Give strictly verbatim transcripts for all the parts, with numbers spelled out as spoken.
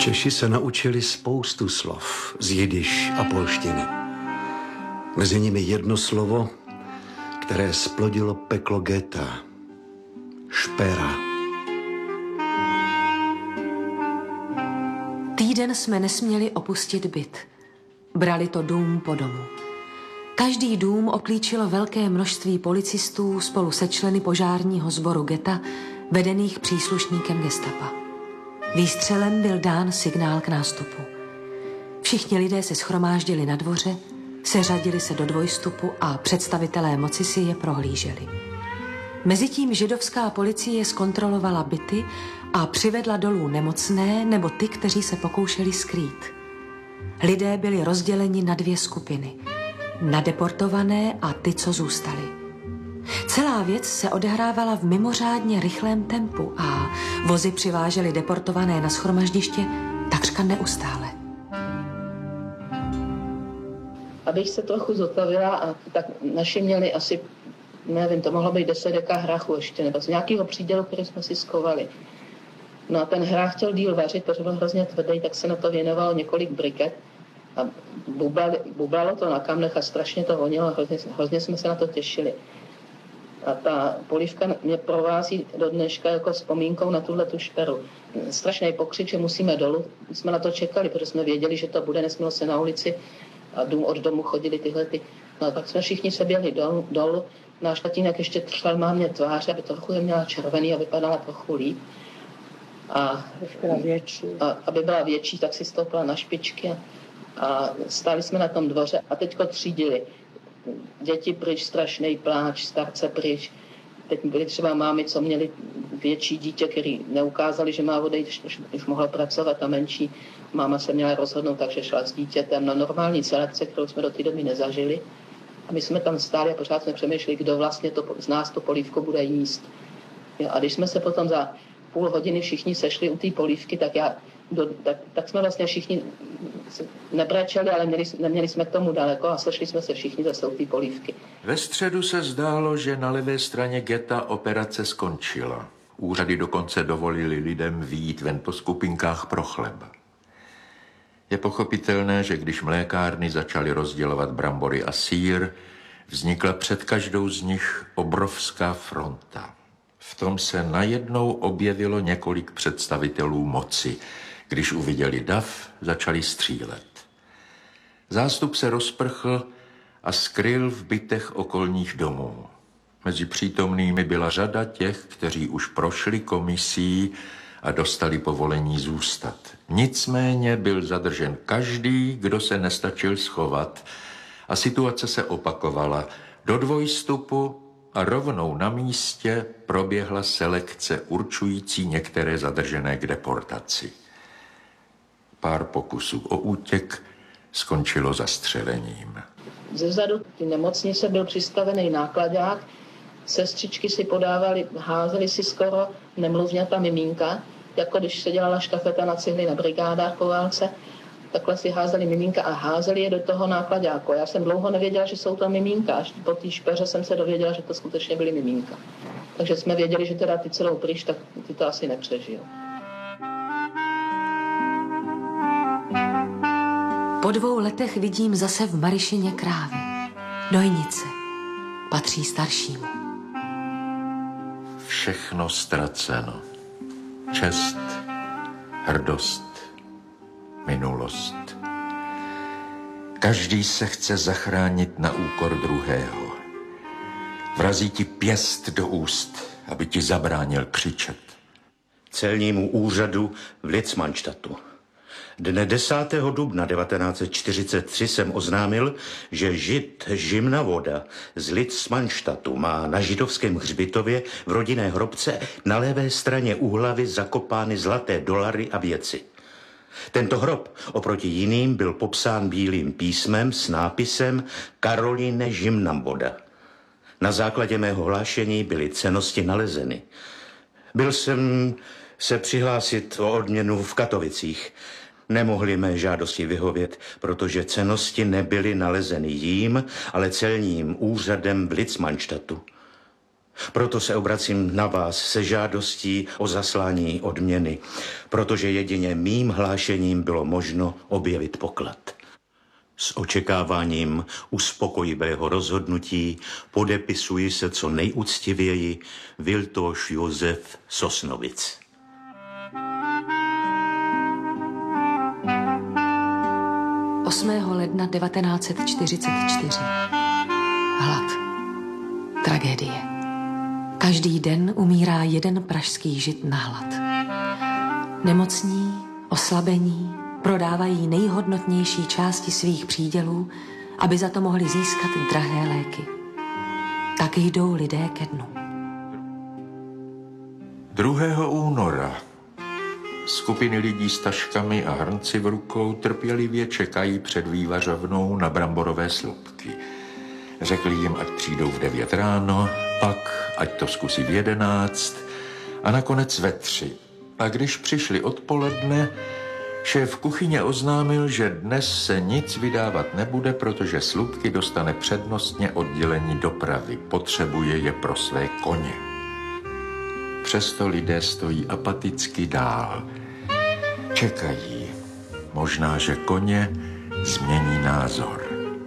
Češi se naučili spoustu slov z jidiš a polštiny. Mezi nimi jedno slovo, které splodilo peklo geta. Špera. Týden jsme nesměli opustit byt. Brali to dům po domu. Každý dům obklíčilo velké množství policistů spolu se členy požárního sboru geta, vedených příslušníkem gestapa. Výstřelem byl dán signál k nástupu. Všichni lidé se shromáždili na dvoře, seřadili se do dvojstupu a představitelé moci si je prohlíželi. Mezitím židovská policie zkontrolovala byty a přivedla dolů nemocné nebo ty, kteří se pokoušeli skrýt. Lidé byli rozděleni na dvě skupiny. Na deportované a ty, co zůstali. Celá věc se odehrávala v mimořádně rychlém tempu a vozy přivážely deportované na shromaždiště takřka neustále. Abych se trochu zotavila, a tak naši měli asi, nevím, to mohlo být deset deka hrachu ještě, nebo z nějakého přídělu, který jsme si skovali. No a ten hrách chtěl díl vařit, protože byl hrozně tvrdý, tak se na to věnovalo několik briket a bublali, bublalo to na kamnech a strašně to vonilo a hrozně, hrozně jsme se na to těšili. A ta polívka mě provází do dneška jako vzpomínkou na tuhle tu šperu. Strašný pokřik, že musíme dolů. Jsme na to čekali, protože jsme věděli, že to bude, nesmělo se na ulici a dům od domu chodili tyhle ty. No a pak jsme všichni se běhli dolů. dolů. Náš tatínek ještě třel mámě tváře, aby trochu je měla červený a vypadala trochu líp. A, a aby byla větší, tak si stoupila na špičky a, a stáli jsme na tom dvoře a teďko třídili. Děti pryč, strašný pláč, starce pryč. Teď byly třeba mámy, co měli větší dítě, který neukázali, že má odejít, už, už mohla pracovat, a menší máma se měla rozhodnout, takže šla s dítětem na normální selekce, kterou jsme do té doby nezažili. A my jsme tam stáli a pořád jsme přemýšleli, kdo vlastně to, z nás tu polívku bude jíst. A když jsme se potom za půl hodiny všichni sešli u té polívky, tak, já, do, tak, tak jsme vlastně všichni nebrečeli, ale měli, neměli jsme k tomu daleko a sešli jsme se všichni zase u té polívky. Ve středu se zdálo, že na levé straně geta operace skončila. Úřady dokonce dovolili lidem vyjít ven po skupinkách pro chleba. Je pochopitelné, že když mlékárny začaly rozdělovat brambory a sýr, vznikla před každou z nich obrovská fronta. V tom se najednou objevilo několik představitelů moci. Když uviděli dav, začali střílet. Zástup se rozprchl a skryl v bytech okolních domů. Mezi přítomnými byla řada těch, kteří už prošli komisí a dostali povolení zůstat. Nicméně byl zadržen každý, kdo se nestačil schovat, a situace se opakovala. Do dvojstupu a rovnou na místě proběhla selekce určující některé zadržené k deportaci. Pár pokusů o útěk skončilo zastřelením. Zezadu ty nemocnice byl přistavený nákladák, sestřičky si podávali, házeli si skoro nemluvňata miminka, jako když se dělala štafeta na cihly na brigádách po válce, takhle si házeli miminka a házeli je do toho nákladáku. Já jsem dlouho nevěděla, že jsou to miminka, až po té špeře jsem se dověděla, že to skutečně byly miminka. Takže jsme věděli, že teda ty celou pryč, tak ty to asi nepřežijou. Po dvou letech vidím zase v Maryšině krávy. Dojnice. Patří staršímu. Všechno ztraceno. Čest, hrdost, minulost. Každý se chce zachránit na úkor druhého. Vrazí ti pěst do úst, aby ti zabránil křičet. Celnímu úřadu v Litzmannstadtu. Dne desátého dubna devatenáct set čtyřicet tři jsem oznámil, že žid Žimnavoda z Litzmannstadtu má na židovském hřbitově v rodinné hrobce na levé straně úhlavy zakopány zlaté dolary a věci. Tento hrob oproti jiným byl popsán bílým písmem s nápisem Karoline Žimnavoda. Na základě mého hlášení byly cennosti nalezeny. Byl jsem se přihlásit o odměnu v Katovicích. Nemohli mé žádosti vyhovět, protože cennosti nebyly nalezeny jím, ale celním úřadem v Litzmannstadtu. Proto se obracím na vás se žádostí o zaslání odměny. protože jedině mým hlášením bylo možno objevit poklad. S očekáváním uspokojivého rozhodnutí podepisuji se co nejúctivěji Viltoš Josef Sosnovic. osmého ledna devatenáct set čtyřicet čtyři. Hlad. Tragédie. Každý den umírá jeden pražský žid na hlad. Nemocní, oslabení, prodávají nejhodnotnější části svých přídělů, aby za to mohli získat drahé léky. Tak jdou lidé ke dnu. druhého února skupiny lidí s taškami a hrnci v rukou trpělivě čekají před vývařovnou na bramborové slupky. Řekli jim, ať přijdou v devět ráno, pak ať to zkusí v jedenáct a nakonec ve tři. A když přišli odpoledne, šéf kuchyně oznámil, že dnes se nic vydávat nebude, protože slupky dostane přednostně oddělení dopravy. Potřebuje je pro své koně. Přesto lidé stojí apaticky dál. Čekají. Možná, že koně změní názor.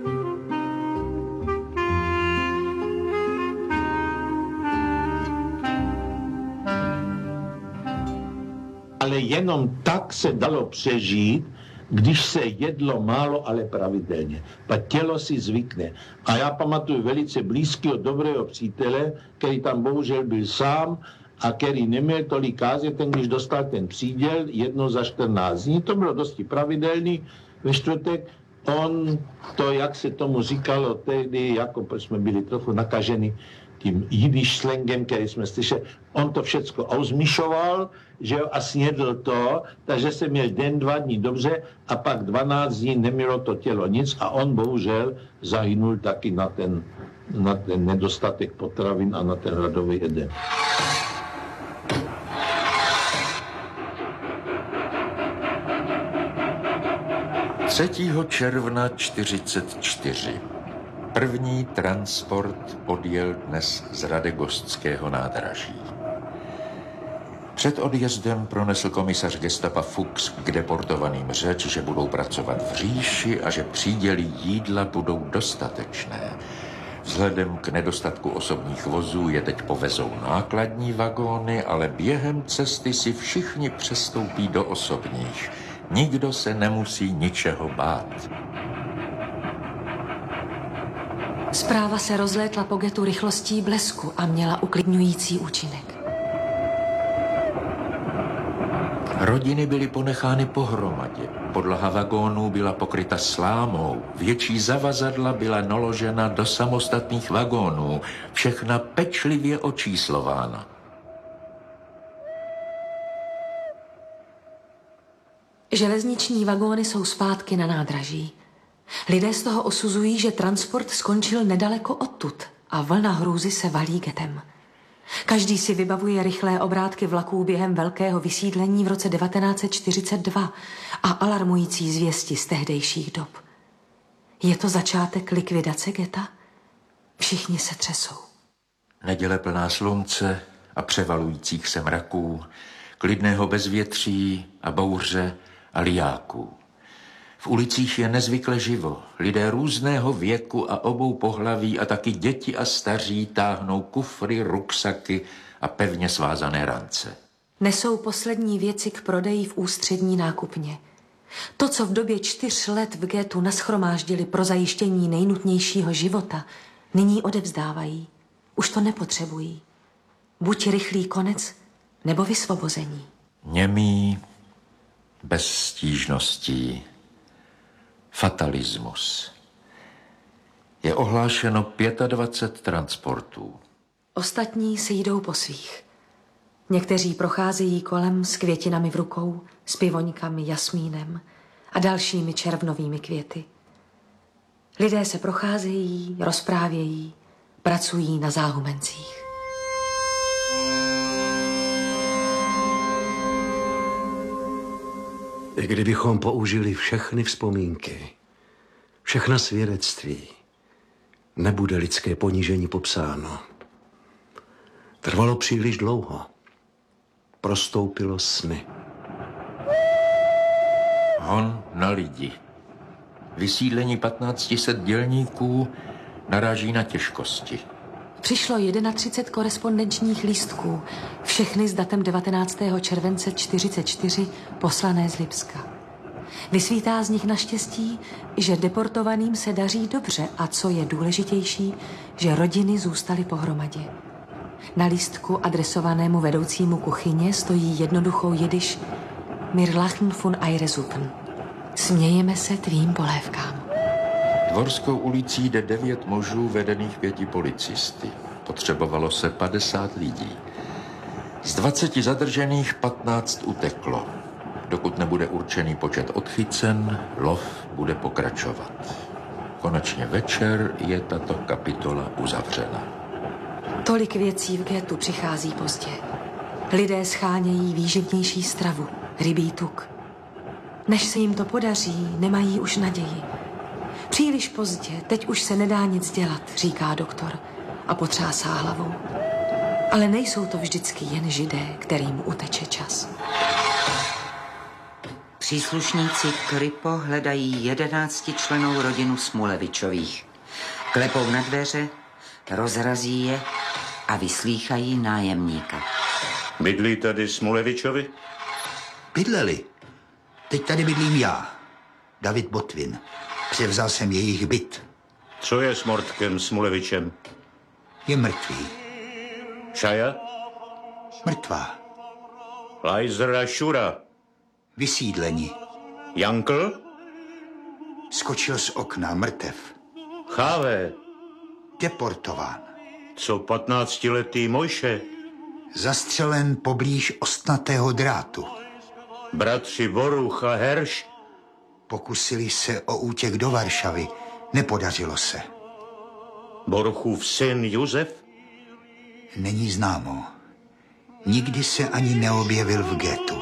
Ale jenom tak se dalo přežít, když se jedlo málo, ale pravidelně. Pak tělo si zvykne. A já pamatuju velice blízkého dobrého přítele, který tam bohužel byl sám a který neměl tolik káze, ten když dostal ten příděl jednou za čtrnáct dní, to bylo dosti pravidelný, ve čtvrtek on to, jak se tomu říkalo tehdy, jako proč jsme byli trochu nakaženi tím jidiš slangem, který jsme slyšeli, on to všecko auzmišoval, že jo, a snědl to, takže se měl den, dva dní dobře a pak dvanáct dní nemělo to tělo nic a on bohužel zahynul taky na ten, na ten nedostatek potravin a na ten hladový jeden. třetího června čtyřicet čtyři. První transport odjel dnes z Radegostského nádraží. Před odjezdem pronesl komisař gestapa Fuchs k deportovaným řeč, že budou pracovat v říši a že příděly jídla budou dostatečné. Vzhledem k nedostatku osobních vozů je teď povezou nákladní vagóny, ale během cesty si všichni přestoupí do osobních. Nikdo se nemusí ničeho bát. Zpráva se rozlétla po getu rychlostí blesku a měla uklidňující účinek. Rodiny byly ponechány pohromadě. Podlaha vagónů byla pokryta slámou. Větší zavazadla byla naložena do samostatných vagónů. Všechna pečlivě očíslována. Železniční vagóny jsou zpátky na nádraží. Lidé z toho osuzují, že transport skončil nedaleko odtud a vlna hrůzy se valí getem. Každý si vybavuje rychlé obrátky vlaků během velkého vysídlení v roce devatenáct set čtyřicet dva a alarmující zvěsti z tehdejších dob. Je to začátek likvidace geta? Všichni se třesou. Neděle plná slunce a převalujících se mraků, klidného bezvětří a bouře a lijáků. V ulicích je nezvykle živo. Lidé různého věku a obou pohlaví a taky děti a staří táhnou kufry, ruksaky a pevně svázané rance. Nesou poslední věci k prodeji v ústřední nákupně. To, co v době čtyř let v getu nashromáždili pro zajištění nejnutnějšího života, nyní odevzdávají. Už to nepotřebují. Buď rychlý konec, nebo vysvobození. Němý, bez stížností, fatalismus. Je ohlášeno dvacet pět transportů. Ostatní si jdou po svých. Někteří procházejí kolem s květinami v rukou, s pivoňkami, jasmínem a dalšími červnovými květy. Lidé se procházejí, rozprávějí, pracují na záhumencích. I kdybychom použili všechny vzpomínky, všechna svědectví, nebude lidské ponížení popsáno. Trvalo příliš dlouho. Prostoupilo sny. Hon na lidi. Vysídlení patnáct set dělníků naráží na těžkosti. Přišlo třicet jedna korespondenčních lístků, všechny s datem devatenáctého července čtyřicet čtyři, poslané z Lipska. Vysvítá z nich naštěstí, že deportovaným se daří dobře a co je důležitější, že rodiny zůstaly pohromadě. Na lístku adresovanému vedoucímu kuchyně stojí jednoduchou jidiš Wir lachen von eure Suppen. Smějeme se tvým polévkám. Dvorskou ulicí jde devět mužů vedených pěti policisty. Potřebovalo se padesát lidí. Z dvaceti zadržených patnáct uteklo. Dokud nebude určený počet odchycen, lov bude pokračovat. Konečně večer je tato kapitola uzavřena. Tolik věcí v ghettu přichází pozdě. Lidé schánějí výživnější stravu, rybí tuk. Než se jim to podaří, nemají už naději. Příliš pozdě, teď už se nedá nic dělat, říká doktor a potřásá hlavou. Ale nejsou to vždycky jen Židé, kterým uteče čas. Příslušníci Kripo hledají jedenáctičlennou rodinu Smulevičových. Klepou na dveře, rozrazí je a vyslýchají nájemníka. Bydlí tady Smulevičovi? Bydleli. Teď tady bydlím já, David Botvin. Převzal jsem jejich byt. Co je s Mortkem Smulevičem? Je mrtvý. Šaja? Mrtvá. Lajzer a Šura? Vysídleni. Jankl? Skočil z okna, mrtev. Cháve? Deportován. Co patnáctiletý Mojše? Zastřelen poblíž ostnatého drátu. Bratři Boruch a Herš? Pokusili se o útěk do Varšavy. Nepodařilo se. Boruchův syn Josef? Není známo. Nikdy se ani neobjevil v ghettu.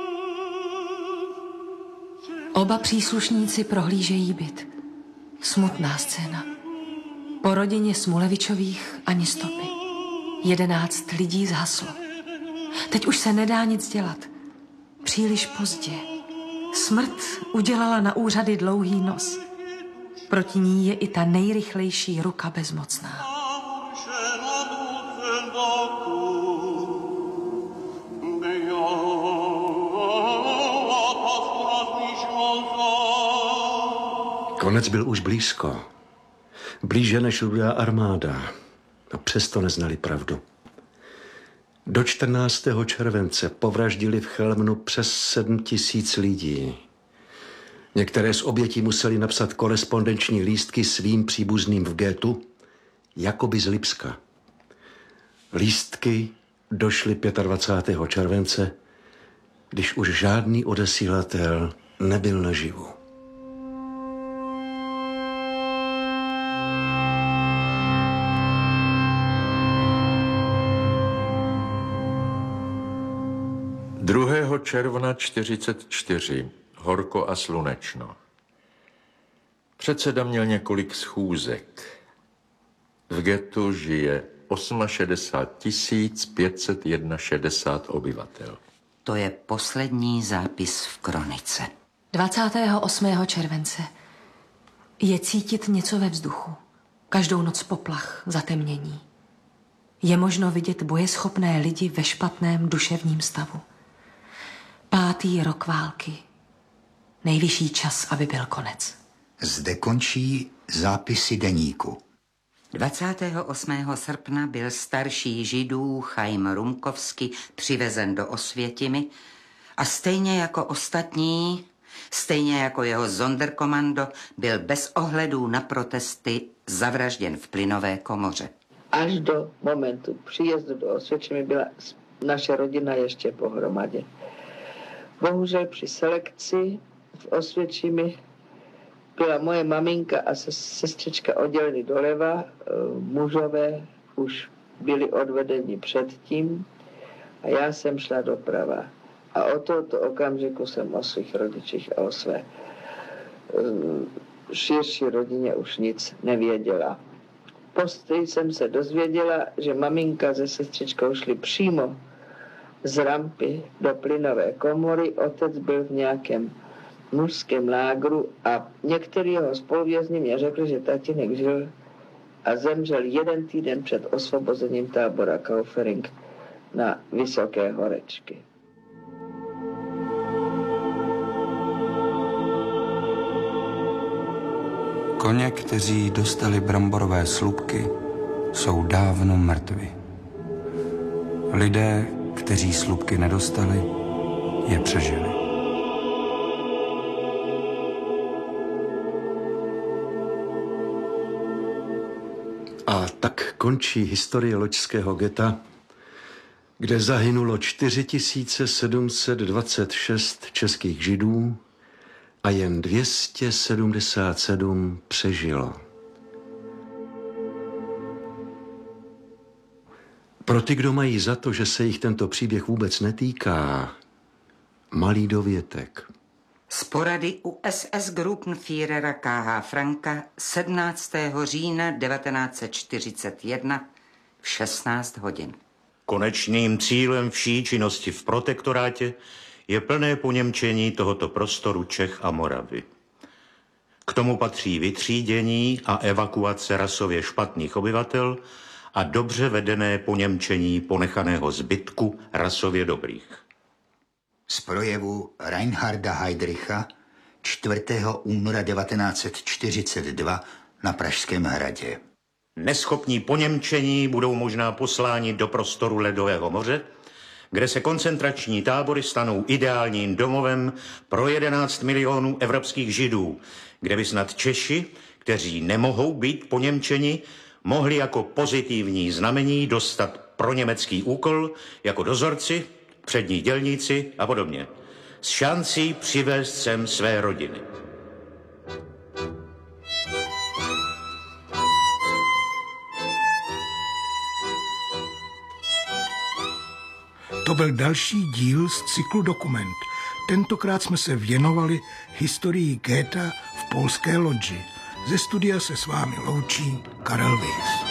Oba příslušníci prohlížejí byt. Smutná scéna. Po rodině Smulevičových ani stopy. Jedenáct lidí zhaslo. Teď už se nedá nic dělat. Příliš pozdě. Smrt udělala na úřady dlouhý nos. Proti ní je i ta nejrychlejší ruka bezmocná. Konec byl už blízko. Blíže než Rudá armáda. A přesto neznali pravdu. Do čtrnáctého července povraždili v Chelmnu přes sedm tisíc lidí. Některé z obětí museli napsat korespondenční lístky svým příbuzným v ghettu, jakoby z Lipska. Lístky došly dvacátého pátého července, když už žádný odesílatel nebyl naživu. druhého června čtyřicet čtyři. Horko a slunečno. Předseda měl několik schůzek. V ghettu žije šedesát osm tisíc pět set šedesát jedna obyvatel. To je poslední zápis v kronice. dvacátého osmého července. Je cítit něco ve vzduchu. Každou noc poplach, zatemnění. Je možno vidět bojeschopné lidi ve špatném duševním stavu. Pátý rok války. Nejvyšší čas, aby byl konec. Zde končí zápisy deníku. dvacátého osmého srpna byl starší Židů Chaim Rumkovsky přivezen do Osvětimi a stejně jako ostatní, stejně jako jeho Sonderkommando, byl bez ohledů na protesty zavražděn v plynové komoře. Až do momentu příjezdu do Osvětimi byla naše rodina ještě pohromadě. Bohužel při selekci v Osvětimi byla moje maminka a sestřička odděleny doleva, mužové už byli odvedeni předtím a já jsem šla doprava. A o tohoto okamžiku jsem o svých rodičích a o své širší rodině už nic nevěděla. Později jsem se dozvěděla, že maminka se sestřičkou šli přímo z rampy do plynové komory. Otec byl v nějakém mužském lágru a některý jeho spoluvězni mě řekli, že tatínek žil a zemřel jeden týden před osvobozením tábora Kaufering na Vysoké Horečky. Koně, kteří dostali bramborové slupky, jsou dávno mrtvi. Lidé, kteří slupky nedostali, je přežili. A tak končí historie loďského geta, kde zahynulo čtyři tisíce sedm set dvacet šest českých Židů a jen dvě stě sedmdesát sedm přežilo. Pro ty, kdo mají za to, že se jich tento příběh vůbec netýká, malý dovětek. Z porady U S S Gruppenführera K H Franka sedmnáctého října devatenáct set čtyřicet jedna v šestnáct hodin. Konečným cílem vší činnosti v protektorátě je plné poněmčení tohoto prostoru Čech a Moravy. K tomu patří vytřídění a evakuace rasově špatných obyvatel a dobře vedené poněmčení ponechaného zbytku rasově dobrých. Z projevu Reinharda Heydricha čtvrtého února devatenáct set čtyřicet dva na Pražském hradě. Neschopní poněmčení budou možná posláni do prostoru Ledového moře, kde se koncentrační tábory stanou ideálním domovem pro jedenáct milionů evropských Židů, kde by snad Češi, kteří nemohou být poněmčeni, mohli jako pozitivní znamení dostat pro německý úkol jako dozorci, přední dělníci a podobně. S šancí přivést sem své rodiny. To byl další díl z cyklu Dokument. Tentokrát jsme se věnovali historii Goetha v polské Lodži. Ze studia se s vámi loučí Karel Weiss.